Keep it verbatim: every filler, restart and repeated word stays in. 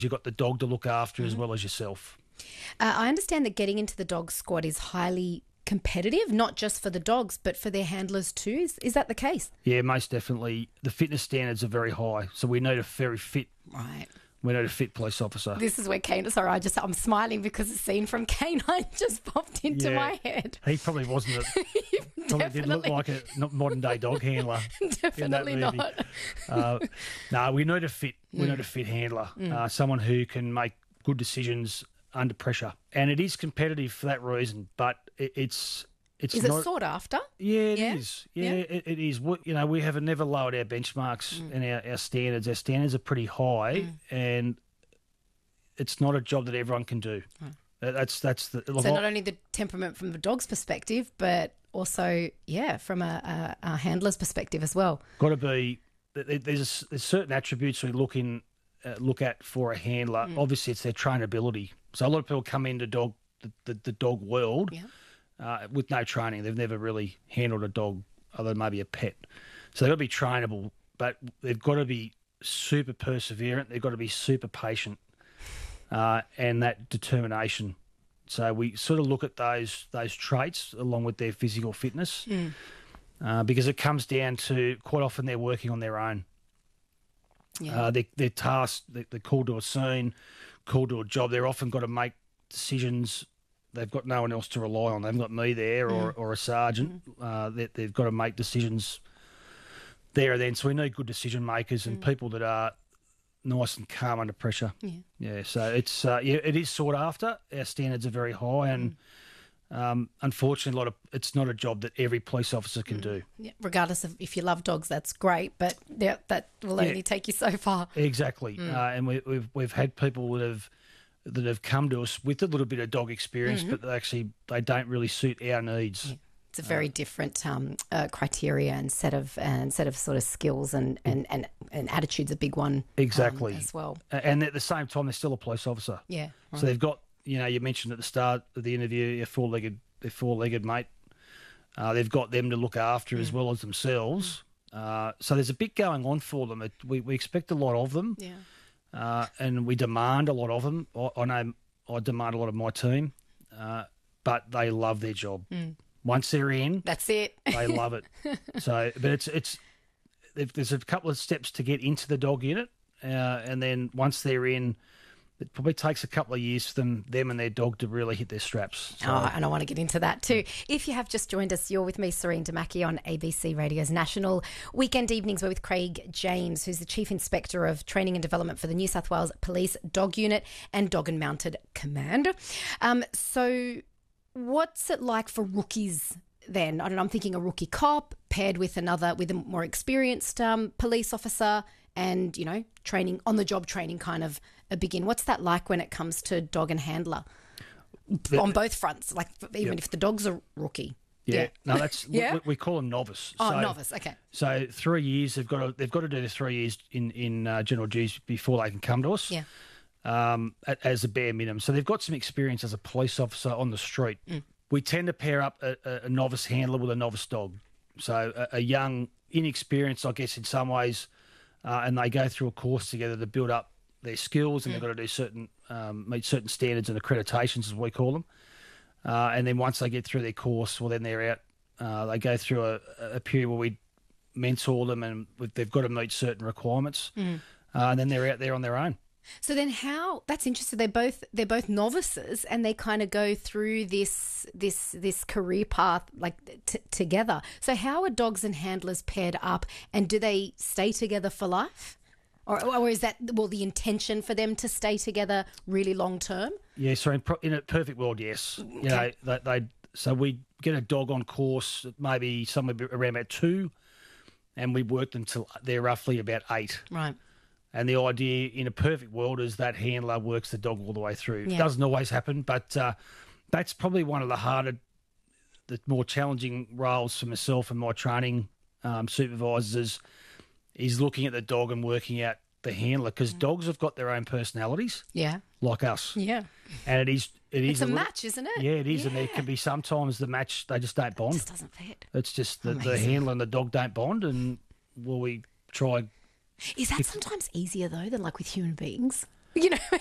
You've got the dog to look after mm-hmm. as well as yourself. Uh, I understand that getting into the dog squad is highly competitive, not just for the dogs, but for their handlers too. Is, is that the case? Yeah, most definitely. The fitness standards are very high, so we need a very fit. Right. We need a fit police officer. This is where Kane. Sorry, I just I'm smiling because the scene from Canine just popped into yeah, my head. He probably wasn't. A, probably didn't look like a modern day dog handler. Definitely not. uh, no, we need a fit. We mm. need a fit handler. Mm. Uh, someone who can make good decisions under pressure, and it is competitive for that reason. But it, it's it's is not, it sought after? Yeah, it yeah. is. Yeah, yeah. It, it is. You know, we have never lowered our benchmarks mm. and our, our standards. Our standards are pretty high, mm. and it's not a job that everyone can do. Mm. That's that's the. So not only the temperament from the dog's perspective, but also yeah, from a, a, a handler's perspective as well. Got to be. There's, a, there's certain attributes we look in. Uh, look at for a handler. Mm. Obviously, it's their trainability. So a lot of people come into dog the, the, the dog world yeah. uh, with no training. They've never really handled a dog other than maybe a pet. So they've got to be trainable, but they've got to be super perseverant. They've got to be super patient uh, and that determination. So we sort of look at those those traits along with their physical fitness mm. uh, because it comes down to quite often they're working on their own. Yeah. Uh, they, they're tasked, they're called to a scene, called to a job. They're often got to make decisions. They've got no one else to rely on. They haven't got me there or, mm. or a sergeant. Mm. Uh, they, they've got to make decisions there and then. So we need good decision makers and mm. people that are nice and calm under pressure. Yeah, yeah. So it's uh, yeah, it is sought after. Our standards are very high, and mm. um, unfortunately, a lot of it's not a job that every police officer can mm. do. Yeah, regardless of if you love dogs, that's great, but yeah, that will only yeah. take you so far. Exactly, mm. uh, and we, we've we've had people that have that have come to us with a little bit of dog experience, mm-hmm. but they actually they don't really suit our needs. Yeah. It's a very uh, different um, uh, criteria and set of and set of sort of skills and and, and, and attitude's a big one. Exactly um, as well. And at the same time, they're still a police officer. Yeah. Right. So they've got, you know, you mentioned at the start of the interview, their four-legged, their four-legged mate. Uh, they've got them to look after mm. as well as themselves. Mm. Uh, so there's a bit going on for them. It, we we expect a lot of them. Yeah. Uh, and we demand a lot of them. I, I know I demand a lot of my team, uh, but they love their job. Mm. Once they're in, that's it. They love it. So, but it's it's there's a couple of steps to get into the dog unit, uh, and then once they're in, it probably takes a couple of years for them them and their dog to really hit their straps. So. Oh, and I want to get into that too. If you have just joined us, you're with me, Serene Damaki, on A B C Radio's National Weekend Evenings. We're with Craig James, who's the Chief Inspector of Training and Development for the New South Wales Police Dog Unit and Dog and Mounted Command. Um, so. What's it like for rookies then? I don't know, I'm thinking a rookie cop paired with another, with a more experienced um, police officer and, you know, training, on-the-job training kind of a begin. What's that like when it comes to dog and handler? The, on both fronts, like even yep. if the dog's a rookie. Yeah, yeah. no, that's yeah? we, we call them novice. Oh, so, novice, okay. So three years, they've got to, they've got to do the three years in, in uh, general duties before they can come to us. Yeah. Um, as a bare minimum. So they've got some experience as a police officer on the street. Mm. We tend to pair up a, a, a novice handler with a novice dog. So a, a young, inexperienced, I guess, in some ways, uh, and they go through a course together to build up their skills, and mm. they've got to do certain, um, meet certain standards and accreditations, as we call them. Uh, and then once they get through their course, well, then they're out. Uh, they go through a, a period where we mentor them, and they've got to meet certain requirements, mm. uh, and then they're out there on their own. So then how, that's interesting, they're both they're both novices and they kind of go through this this this career path like t- together. So how are dogs and handlers paired up, and do they stay together for life? Or, or is that, well, the intention for them to stay together really long term? Yeah, so in, pro- in a perfect world, yes. Okay. You know, they, they so we get a dog on course maybe somewhere around about two, and we work them till they're roughly about eight. Right. And the idea in a perfect world is that handler works the dog all the way through. Yeah. It doesn't always happen, but uh, that's probably one of the harder, the more challenging roles for myself and my training um, supervisors is, is looking at the dog and working out the handler, because mm. dogs have got their own personalities. Yeah. Like us. Yeah. And it is it it's is a, a match, isn't it? Yeah, it is, yeah. and there can be sometimes the match they just don't bond. It just doesn't fit. It's just the, the handler and the dog don't bond, and well, we try. Is that sometimes easier, though, than like with human beings? You know,